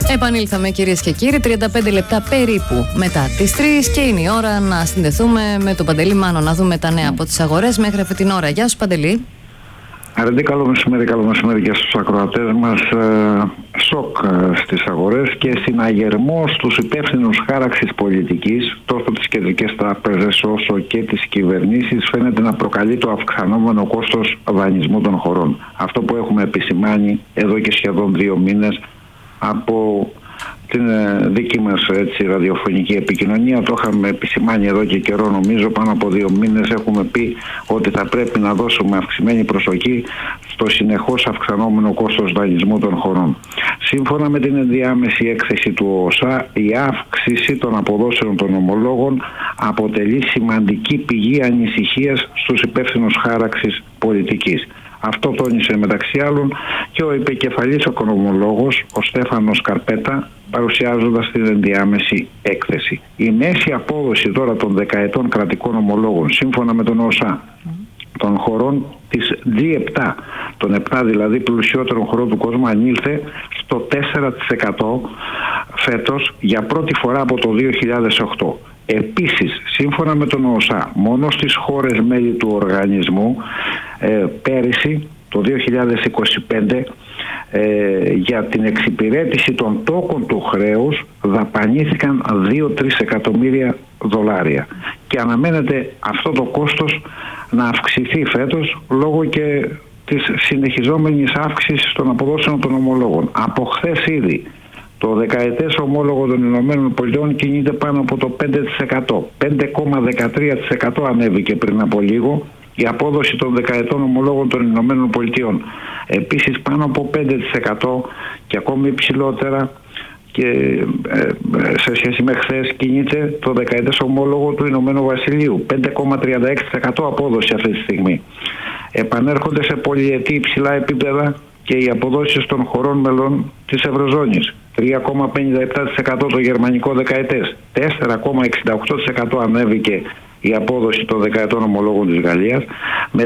Επανήλθαμε, κυρίες και κύριοι, 35 λεπτά περίπου μετά τις 3 και είναι η ώρα να συνδεθούμε με τον Παντελή Μάνο, να δούμε τα νέα από τις αγορές μέχρι αυτή την ώρα. Γεια σου, Παντελή. Αρετή, καλό μεσημέρι και στους ακροατές μας. Σοκ στις αγορές και συναγερμό στους υπεύθυνους χάραξης πολιτικής, τόσο τις κεντρικές τράπεζες όσο και τις κυβερνήσεις, φαίνεται να προκαλεί το αυξανόμενο κόστος δανεισμού των χωρών. Αυτό που έχουμε επισημάνει εδώ και σχεδόν 2 μήνες από την δική μας ραδιοφωνική επικοινωνία, το είχαμε επισημάνει εδώ και καιρό, νομίζω πάνω από 2 μήνες έχουμε πει ότι θα πρέπει να δώσουμε αυξημένη προσοχή στο συνεχώς αυξανόμενο κόστος δανεισμού των χωρών. Σύμφωνα με την ενδιάμεση έκθεση του ΟΣΑ, η αύξηση των αποδόσεων των ομολόγων αποτελεί σημαντική πηγή ανησυχίας στους υπεύθυνους χάραξης πολιτικής. Αυτό τόνισε μεταξύ άλλων και ο επικεφαλής οικονομολόγος, ο Στέφανος Καρπέτα, παρουσιάζοντας την ενδιάμεση έκθεση. Η μέση απόδοση τώρα των δεκαετών κρατικών ομολόγων, σύμφωνα με τον ΟΣΑ, των χωρών της G7, των 7 δηλαδή πλουσιότερων χωρών του κόσμου, ανήλθε στο 4% φέτος για πρώτη φορά από το 2008. Επίσης, σύμφωνα με τον ΟΣΑ, μόνο στις χώρες μέλη του οργανισμού πέρυσι, το 2025, για την εξυπηρέτηση των τόκων του χρέους δαπανήθηκαν 2-3 εκατομμύρια δολάρια. Και αναμένεται αυτό το κόστος να αυξηθεί φέτος λόγω και της συνεχιζόμενης αύξησης των αποδόσεων των ομολόγων. Από χθες ήδη το δεκαετές ομόλογο των Ηνωμένων Πολιτειών κινείται πάνω από το 5%. 5,13% ανέβηκε πριν από λίγο η απόδοση των δεκαετών ομολόγων των Ηνωμένων Πολιτειών. Επίσης πάνω από 5% και ακόμη υψηλότερα και σε σχέση με χθες κινείται το δεκαετές ομόλογο του Ηνωμένου Βασιλείου. 5,36% απόδοση αυτή τη στιγμή. Επανέρχονται σε πολυετή υψηλά επίπεδα και οι αποδόσεις των χωρών μελών της Ευρωζώνης. 3,57% το γερμανικό δεκαετές, 4,68% ανέβηκε η απόδοση των δεκαετών ομολόγων της Γαλλίας, με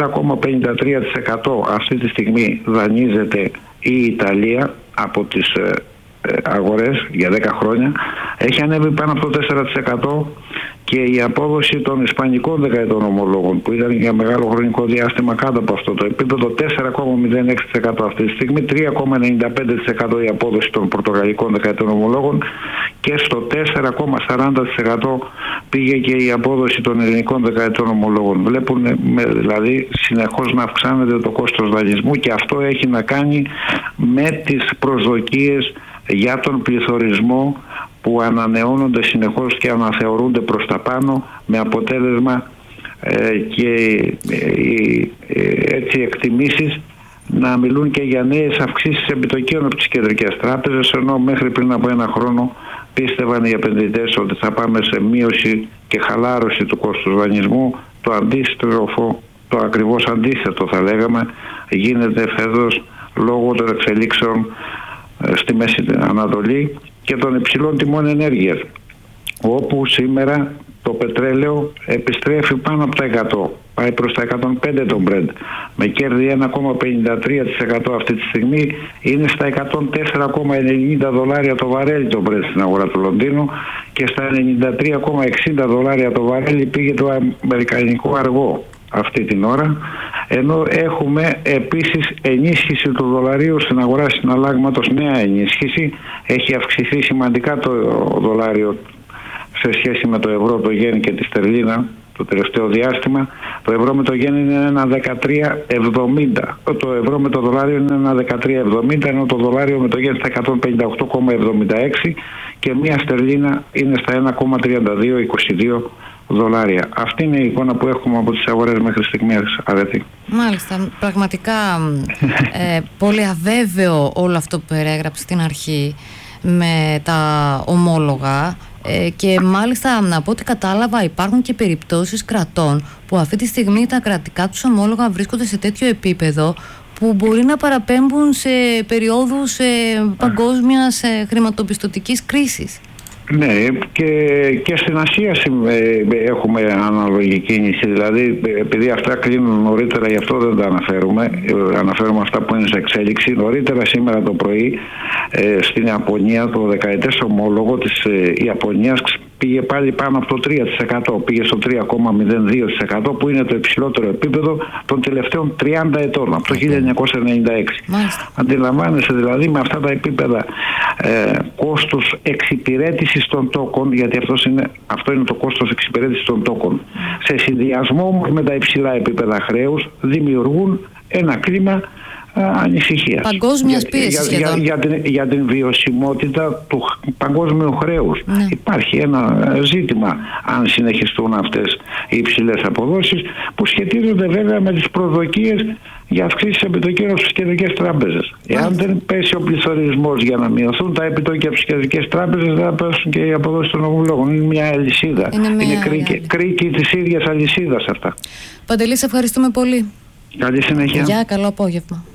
4,53% αυτή τη στιγμή δανείζεται η Ιταλία από τις αγορές για 10 χρόνια, έχει ανέβει πάνω από το 4%. Και η απόδοση των ισπανικών δεκαετών ομολόγων, που ήταν για μεγάλο χρονικό διάστημα κάτω από αυτό το επίπεδο, 4,06% αυτή τη στιγμή, 3,95% η απόδοση των πορτογαλικών δεκαετών ομολόγων και στο 4,40% πήγε και η απόδοση των ελληνικών δεκαετών ομολόγων. Βλέπουν δηλαδή συνεχώς να αυξάνεται το κόστος δανεισμού και αυτό έχει να κάνει με τις προσδοκίες για τον πληθωρισμό που ανανεώνονται συνεχώς και αναθεωρούνται προς τα πάνω, με αποτέλεσμα και έτσι εκτιμήσεις να μιλούν και για νέες αυξήσεις επιτοκίων από τις κεντρικές τράπεζες, ενώ μέχρι πριν από 1 χρόνο πίστευαν οι επενδυτές ότι θα πάμε σε μείωση και χαλάρωση του κόστους δανεισμού. Το αντίστροφο, το ακριβώς αντίθετο θα λέγαμε, γίνεται φέτος λόγω των εξελίξεων στη Μέση Ανατολή και των υψηλών τιμών ενέργειας, όπου σήμερα το πετρέλαιο επιστρέφει πάνω από τα 100, πάει προς τα 105 το Brent, με κέρδη 1,53% αυτή τη στιγμή, είναι στα 104,90 δολάρια το βαρέλι το Brent στην αγορά του Λονδίνου και στα 93,60 δολάρια το βαρέλι πήγε το αμερικανικό αργό αυτή την ώρα, ενώ έχουμε επίσης ενίσχυση του δολαρίου στην αγορά συναλλάγματος, νέα ενίσχυση. Έχει αυξηθεί σημαντικά το δολάριο σε σχέση με το ευρώ, το γεν και τη στερλίνα το τελευταίο διάστημα. Το ευρώ με το γεν είναι 1,1370. Το ευρώ με το δολάριο είναι 1,1370, ενώ το δολάριο με το γεν στα 158,76 και μία στερλίνα είναι στα 1,3222 δολάρια. Αυτή είναι η εικόνα που έχουμε από τις αγορές μέχρι στιγμής, Αρέτη. Μάλιστα, πραγματικά πολύ αβέβαιο όλο αυτό που περιέγραψε στην αρχή με τα ομόλογα και μάλιστα από ό,τι κατάλαβα υπάρχουν και περιπτώσεις κρατών που αυτή τη στιγμή τα κρατικά τους ομόλογα βρίσκονται σε τέτοιο επίπεδο που μπορεί να παραπέμπουν σε περιόδους παγκόσμιας χρηματοπιστωτικής κρίσης. Ναι, και στην Ασία έχουμε ανάλογη κίνηση, δηλαδή επειδή αυτά κλείνουν νωρίτερα, γι' αυτό δεν τα αναφέρουμε, αναφέρουμε αυτά που είναι σε εξέλιξη. Νωρίτερα σήμερα το πρωί στην Ιαπωνία, το δεκαετές ομόλογο της Ιαπωνίας πήγε πάλι πάνω από το 3%, πήγε στο 3,02% που είναι το υψηλότερο επίπεδο των τελευταίων 30 ετών, από το 1996. Αντιλαμβάνεσαι δηλαδή με αυτά τα επίπεδα κόστος εξυπηρέτησης των τόκων, γιατί αυτό είναι το κόστος εξυπηρέτησης των τόκων, σε συνδυασμό όμως με τα υψηλά επίπεδα χρέους, δημιουργούν ένα κλίμα ανησυχίας. Παγκόσμιας πίεσης σχεδόν. Για την βιωσιμότητα του παγκόσμιου χρέους. Ναι. Υπάρχει ένα ζήτημα αν συνεχιστούν αυτές οι υψηλές αποδόσεις, που σχετίζονται βέβαια με τις προσδοκίες για αυξήσεις επιτοκίων στις κεντρικές τράπεζες. Εάν δεν πέσει ο πληθωρισμός για να μειωθούν τα επιτόκια από τις κεντρικές τράπεζες, δεν θα πέσουν και οι αποδόσεις των ομολόγων. Είναι μια αλυσίδα. Είναι κρίκη της ίδιας αλυσίδας αυτά. Παντελή, σε ευχαριστούμε πολύ. Καλή συνέχεια. Γεια, καλό απόγευμα.